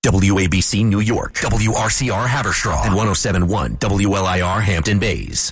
WABC New York, WRCR Haverstraw, and 107.1 WLIR Hampton Bays.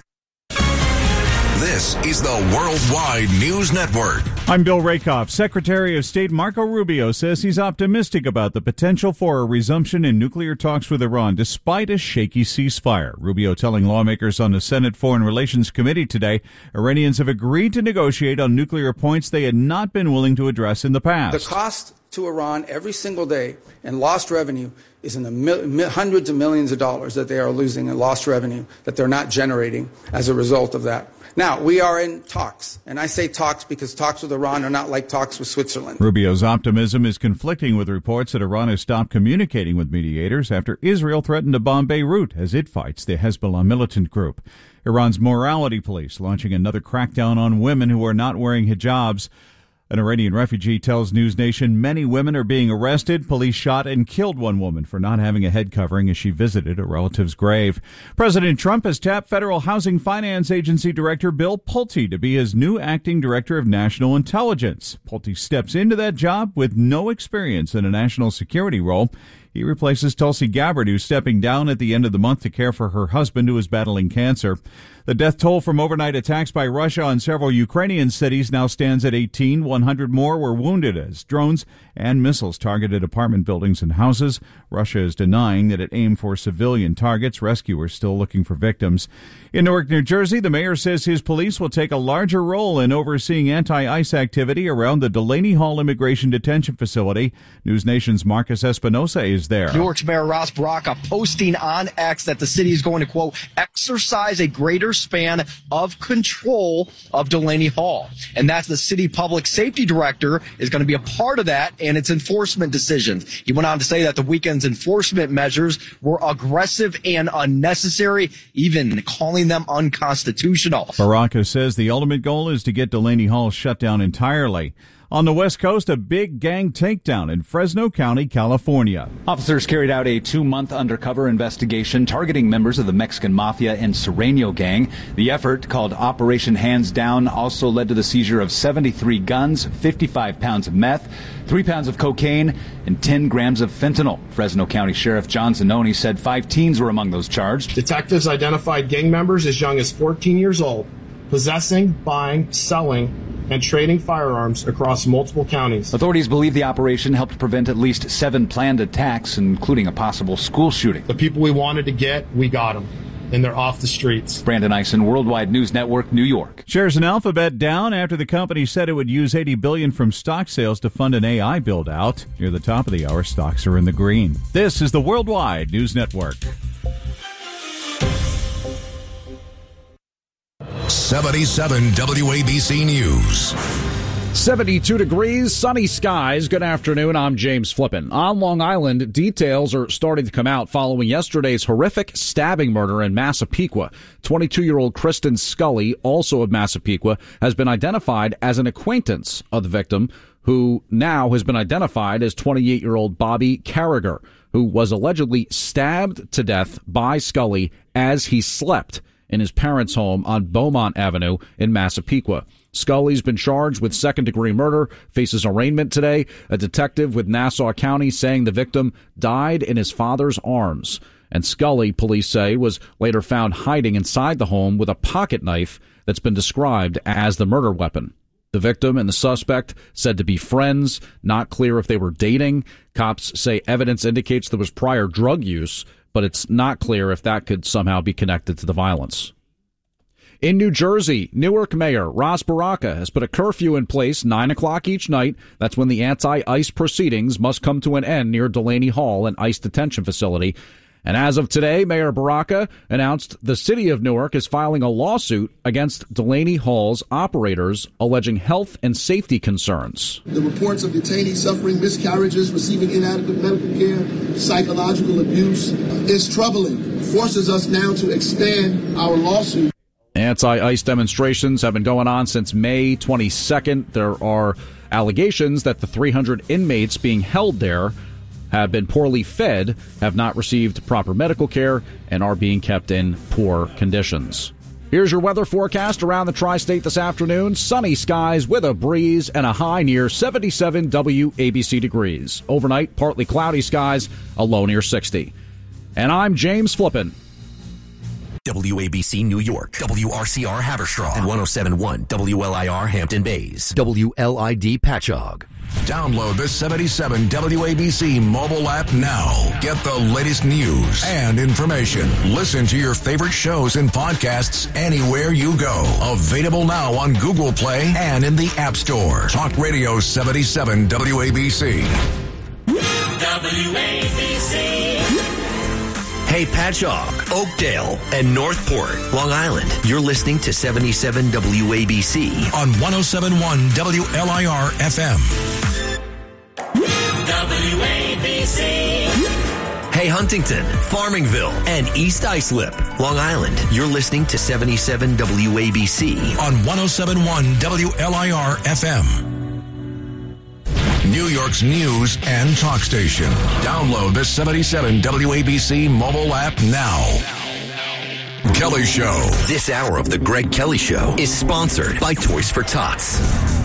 This is the Worldwide News Network. I'm Bill Rakoff. Secretary of State Marco Rubio says he's optimistic about the potential for a resumption in nuclear talks with Iran despite a shaky ceasefire. Rubio telling lawmakers on the Senate Foreign Relations Committee today Iranians have agreed to negotiate on nuclear points they had not been willing to address in the past. The cost to Iran every single day and lost revenue is in the hundreds of millions of dollars that they are losing in lost revenue that they're not generating as a result of that. Now, we are in talks, and I say talks because talks with Iran are not like talks with Switzerland. Rubio's optimism is conflicting with reports that Iran has stopped communicating with mediators after Israel threatened to bomb Beirut as it fights the Hezbollah militant group. Iran's morality police launching another crackdown on women who are not wearing hijabs. An Iranian refugee tells News Nation many women are being arrested. Police shot and killed one woman for not having a head covering as she visited a relative's grave. President Trump has tapped Federal Housing Finance Agency Director Bill Pulte to be his new acting director of national intelligence. Pulte steps into that job with no experience in a national security role. He replaces Tulsi Gabbard, who's stepping down at the end of the month to care for her husband, who is battling cancer. The death toll from overnight attacks by Russia on several Ukrainian cities now stands at 18. 100 more were wounded as drones and missiles targeted apartment buildings and houses. Russia is denying that it aimed for civilian targets. Rescuers still looking for victims. In Newark, New Jersey, the mayor says his police will take a larger role in overseeing anti-ICE activity around the Delaney Hall Immigration Detention Facility. News Nation's Marcus Espinosa is there. Newark's Mayor Ras Baraka posting on X that the city is going to, quote, exercise a greater span of control of Delaney Hall. And that's the city public safety director is going to be a part of that and its enforcement decisions. He went on to say that the weekend's enforcement measures were aggressive and unnecessary, even calling them unconstitutional. Baraka says the ultimate goal is to get Delaney Hall shut down entirely. On the West Coast, a big gang takedown in Fresno County, California. Officers carried out a 2-month undercover investigation targeting members of the Mexican Mafia and Sereno gang. The effort, called Operation Hands Down, also led to the seizure of 73 guns, 55 pounds of meth, 3 pounds of cocaine, and 10 grams of fentanyl. Fresno County Sheriff John Zanoni said 5 teens were among those charged. Detectives identified gang members as young as 14 years old, possessing, buying, selling, and trading firearms across multiple counties. Authorities believe the operation helped prevent at least 7 planned attacks, including a possible school shooting. The people we wanted to get, we got them, and they're off the streets. Brandon Eisen, Worldwide News Network, New York. Shares in Alphabet down after the company said it would use $80 billion from stock sales to fund an AI build-out. Near the top of the hour, stocks are in the green. This is the Worldwide News Network. 77 WABC News. 72 degrees, sunny skies. Good afternoon. I'm James Flippin. On Long Island, details are starting to come out following yesterday's horrific stabbing murder in Massapequa. 22-year-old Kristen Scully, also of Massapequa, has been identified as an acquaintance of the victim, who now has been identified as 28-year-old Bobby Carragher, who was allegedly stabbed to death by Scully as he slept in his parents' home on Beaumont Avenue in Massapequa. Scully's been charged with second-degree murder, faces arraignment today. A detective with Nassau County saying the victim died in his father's arms. And Scully, police say, was later found hiding inside the home with a pocket knife that's been described as the murder weapon. The victim and the suspect said to be friends, not clear if they were dating. Cops say evidence indicates there was prior drug use, but it's not clear if that could somehow be connected to the violence. In New Jersey, Newark Mayor Ras Baraka has put a curfew in place 9 o'clock each night. That's when the anti-ICE proceedings must come to an end near Delaney Hall, an ICE detention facility. And as of today, Mayor Baraka announced the city of Newark is filing a lawsuit against Delaney Hall's operators, alleging health and safety concerns. The reports of detainees suffering miscarriages, receiving inadequate medical care, psychological abuse is troubling. It forces us now to expand our lawsuit. Anti-ICE demonstrations have been going on since May 22nd. There are allegations that the 300 inmates being held there have been poorly fed, have not received proper medical care, and are being kept in poor conditions. Here's your weather forecast around the tri-state this afternoon. Sunny skies with a breeze and a high near 77 WABC degrees. Overnight, partly cloudy skies, a low near 60. And I'm James Flippin. WABC New York, WRCR Haverstraw, and 107.1 WLIR Hampton Bays, WLID Patchogue. Download the 77 WABC mobile app now. Get the latest news and information. Listen to your favorite shows and podcasts anywhere you go. Available now on Google Play and in the App Store. Talk Radio 77 WABC. WABC. Hey, Patchogue, Oakdale, and Northport, Long Island. You're listening to 77 WABC on 107.1 WLIR FM. WABC. Hey, Huntington, Farmingville, and East Islip, Long Island. You're listening to 77 WABC on 107.1 WLIR FM. New York's news and talk station. Download the 77 WABC mobile app now. Kelly Show. This hour of the Greg Kelly Show is sponsored by Toys for Tots.